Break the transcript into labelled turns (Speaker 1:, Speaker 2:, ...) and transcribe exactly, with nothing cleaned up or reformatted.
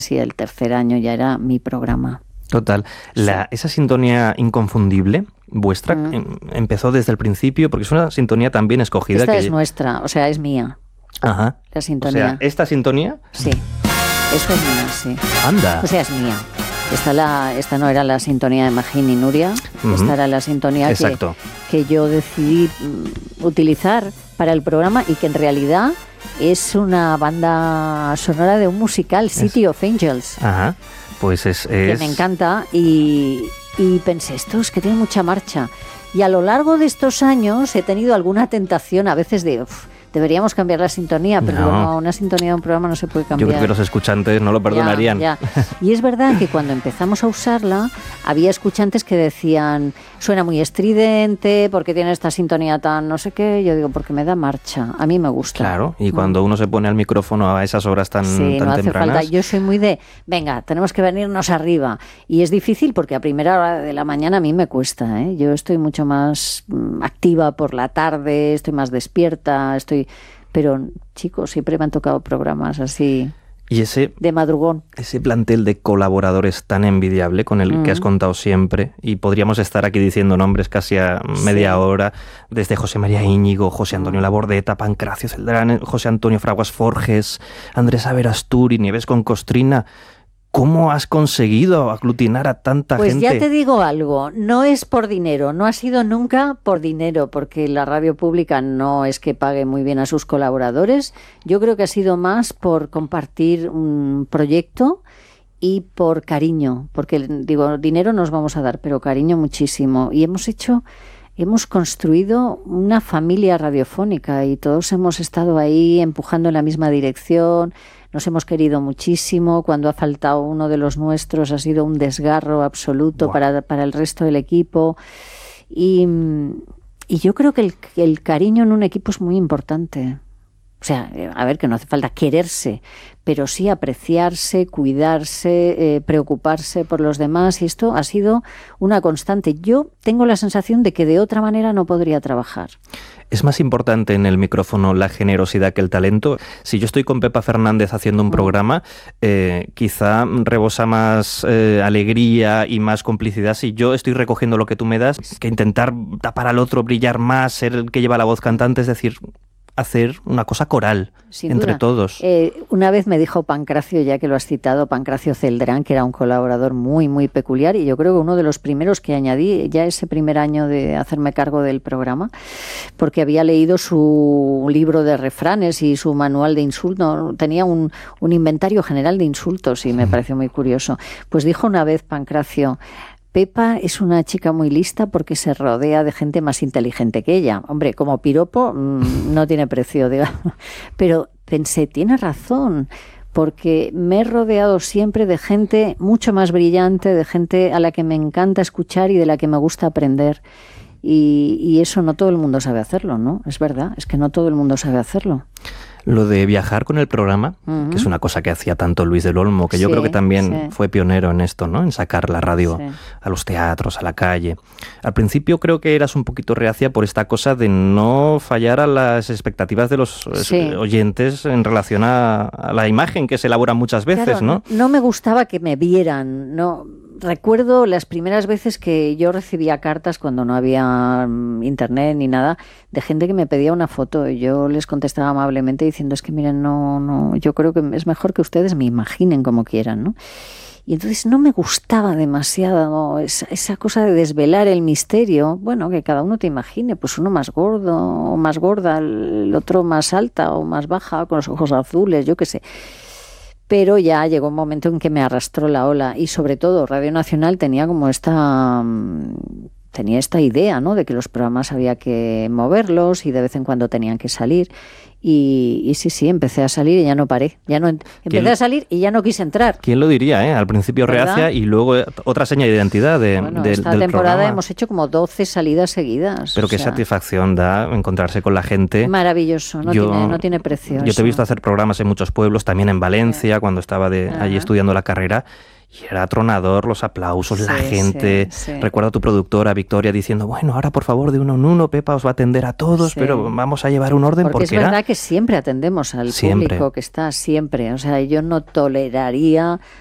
Speaker 1: y el tercer año ya era mi programa.
Speaker 2: Total. La, esa sintonía inconfundible vuestra mm. em, empezó desde el principio, porque es una sintonía tan bien escogida.
Speaker 1: Esta
Speaker 2: que...
Speaker 1: es nuestra, o sea, es mía.
Speaker 2: Ajá.
Speaker 1: La sintonía.
Speaker 2: O sea, ¿esta sintonía?
Speaker 1: Sí. Esta es mía, sí.
Speaker 2: Anda.
Speaker 1: O sea, es mía. Esta, la, esta no era la sintonía de Magín y Nuria, uh-huh. esta era la sintonía que, que yo decidí utilizar para el programa y que en realidad es una banda sonora de un musical, City es. of Angels.
Speaker 2: Ajá. Pues es,
Speaker 1: es... Que me encanta y, y pensé, esto es que tiene mucha marcha. Y a lo largo de estos años he tenido alguna tentación a veces de... Uf, deberíamos cambiar la sintonía, pero no. no, una sintonía de un programa no se puede cambiar.
Speaker 2: Yo creo que los escuchantes no lo perdonarían.
Speaker 1: Ya, ya. Y es verdad que cuando empezamos a usarla, había escuchantes que decían, suena muy estridente, porque tiene esta sintonía tan no sé qué. Yo digo, porque me da marcha, a mí me gusta.
Speaker 2: Claro, y cuando mm. uno se pone al micrófono a esas horas tan,
Speaker 1: sí,
Speaker 2: tan
Speaker 1: no hace
Speaker 2: tempranas...
Speaker 1: falta. Yo soy muy de, venga, tenemos que venirnos arriba. Y es difícil porque a primera hora de la mañana a mí me cuesta, ¿eh? Yo estoy mucho más mm, activa por la tarde, estoy más despierta, estoy... Pero, chicos, siempre me han tocado programas así
Speaker 2: y ese,
Speaker 1: de madrugón.
Speaker 2: Ese plantel de colaboradores tan envidiable con el mm. que has contado siempre, y podríamos estar aquí diciendo nombres casi a media sí. hora, desde José María Íñigo, José Antonio mm. Labordeta, Pancracio Celdrán, José Antonio Fraguas Forges, Andrés Averasturi, Nieves con Costrina... ¿Cómo has conseguido aglutinar a tanta
Speaker 1: pues
Speaker 2: gente?
Speaker 1: Pues ya te digo algo, no es por dinero, no ha sido nunca por dinero, porque la radio pública no es que pague muy bien a sus colaboradores. Yo creo que ha sido más por compartir un proyecto y por cariño, porque digo, dinero nos vamos a dar, pero cariño muchísimo. Y hemos hecho... Hemos construido una familia radiofónica y todos hemos estado ahí empujando en la misma dirección, nos hemos querido muchísimo, cuando ha faltado uno de los nuestros ha sido un desgarro absoluto wow. para, para el resto del equipo y, y yo creo que el, el cariño en un equipo es muy importante. O sea, a ver, que no hace falta quererse, pero sí apreciarse, cuidarse, eh, preocuparse por los demás, y esto ha sido una constante. Yo tengo la sensación de que de otra manera no podría trabajar.
Speaker 2: ¿Es más importante en el micrófono la generosidad que el talento? Si yo estoy con Pepa Fernández haciendo un mm. programa, eh, quizá rebosa más eh, alegría y más complicidad si yo estoy recogiendo lo que tú me das, que intentar tapar al otro, brillar más, ser el que lleva la voz cantante, es decir... hacer una cosa coral Sin entre
Speaker 1: duda.
Speaker 2: todos.
Speaker 1: Eh, una vez me dijo Pancracio, ya que lo has citado, Pancracio Celdrán, que era un colaborador muy, muy peculiar, y yo creo que uno de los primeros que añadí ya ese primer año de hacerme cargo del programa, porque había leído su libro de refranes y su manual de insultos, tenía un, un inventario general de insultos y me pareció muy curioso. Pues dijo una vez Pancracio, Pepa es una chica muy lista porque se rodea de gente más inteligente que ella. Hombre, como piropo mmm, no tiene precio, digamos. Pero pensé, tiene razón, porque me he rodeado siempre de gente mucho más brillante, de gente a la que me encanta escuchar y de la que me gusta aprender. Y, y eso no todo el mundo sabe hacerlo, ¿no? Es verdad, es que no todo el mundo sabe hacerlo.
Speaker 2: Lo de viajar con el programa, uh-huh. que es una cosa que hacía tanto Luis del Olmo, que yo
Speaker 1: sí,
Speaker 2: creo que también
Speaker 1: sí.
Speaker 2: fue pionero en esto, ¿no? En sacar la radio sí. a los teatros, a la calle. Al principio creo que eras un poquito reacia por esta cosa de no fallar a las expectativas de los sí. oyentes en relación a, a la imagen que se elabora muchas veces,
Speaker 1: claro,
Speaker 2: ¿no?
Speaker 1: No me gustaba que me vieran, no... Recuerdo las primeras veces que yo recibía cartas cuando no había internet ni nada, de gente que me pedía una foto y yo les contestaba amablemente diciendo, es que miren, no, no, yo creo que es mejor que ustedes me imaginen como quieran, ¿no? Y entonces no me gustaba demasiado, ¿no? esa, esa cosa de desvelar el misterio, bueno, que cada uno te imagine, pues uno más gordo o más gorda, el otro más alta o más baja, con los ojos azules, yo qué sé. Pero ya llegó un momento en que me arrastró la ola y sobre todo Radio Nacional tenía como esta tenía esta idea, ¿no? De que los programas había que moverlos y de vez en cuando tenían que salir y, y sí, sí, empecé a salir y ya no paré, ya no empecé a salir y ya no quise entrar.
Speaker 2: ¿Quién lo diría, eh? Al principio ¿verdad? Reacia y luego otra seña de identidad de,
Speaker 1: bueno,
Speaker 2: de,
Speaker 1: esta
Speaker 2: del
Speaker 1: temporada
Speaker 2: programa.
Speaker 1: Hemos hecho como doce salidas seguidas.
Speaker 2: Pero qué
Speaker 1: sea,
Speaker 2: satisfacción da encontrarse con la gente.
Speaker 1: Maravilloso, no, yo, tiene, no tiene precio.
Speaker 2: Yo
Speaker 1: eso.
Speaker 2: te he visto hacer programas en muchos pueblos, también en Valencia, sí. cuando estaba de, allí estudiando la carrera. y era atronador, los aplausos,
Speaker 1: Sí,
Speaker 2: la gente.
Speaker 1: sí, sí.
Speaker 2: Recuerdo a tu productora, Victoria, diciendo, bueno, ahora por favor, de uno en uno, Pepa os va a atender a todos,
Speaker 1: Sí.
Speaker 2: pero vamos a llevar un orden
Speaker 1: Porque,
Speaker 2: porque
Speaker 1: es
Speaker 2: era...
Speaker 1: verdad que siempre atendemos al
Speaker 2: Siempre.
Speaker 1: público que está siempre. O sea, yo no toleraría